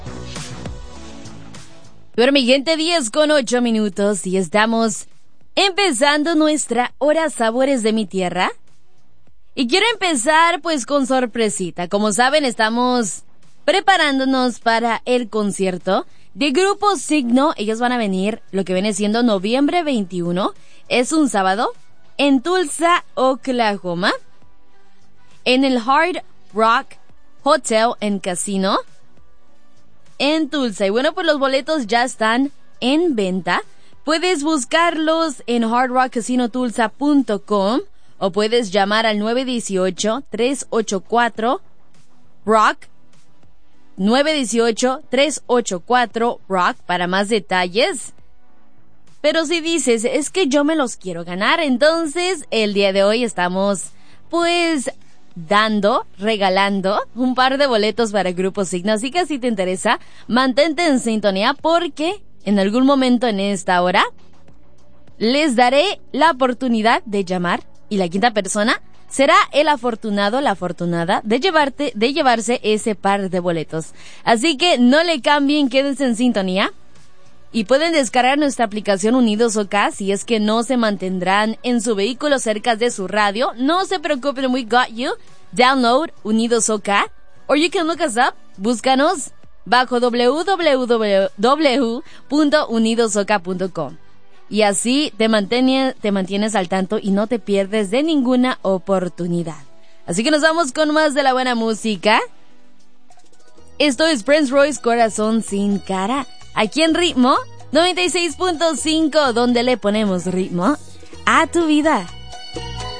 Pero mi gente, 10:08 y estamos empezando nuestra hora Sabores de mi Tierra. Y quiero empezar pues con sorpresita. Como saben, estamos preparándonos para el concierto de Grupo Signo. Ellos van a venir lo que viene siendo noviembre 21. Es un sábado en Tulsa, Oklahoma, en el Hard Rock Hotel and Casino en Tulsa. Y bueno, pues los boletos ya están en venta. Puedes buscarlos en hardrockcasinotulsa.com o puedes llamar al 918-384-ROCK 918-384-ROCK para más detalles. Pero si dices, es que yo me los quiero ganar, entonces el día de hoy estamos pues regalando un par de boletos para Grupo Signo. Así que si te interesa, mantente en sintonía porque en algún momento en esta hora les daré la oportunidad de llamar y la quinta persona será el afortunado, la afortunada de llevarse ese par de boletos. Así que no le cambien, quédense en sintonía. Y pueden descargar nuestra aplicación Unidos OK si es que no se mantendrán en su vehículo cerca de su radio. No se preocupen, we got you. Download Unidos OK. Or you can look us up. Búscanos bajo www.unidosok.com. Y así te mantienes al tanto y no te pierdes de ninguna oportunidad. Así que nos vamos con más de la buena música. Esto es Prince Royce, Corazón sin cara. Aquí en Ritmo 96.5, donde le ponemos ritmo a tu vida.